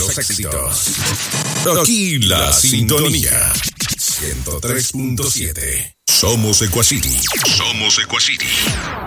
los éxitos. Aquí la sintonía. 103.7. Somos Equacity. Somos Equacity.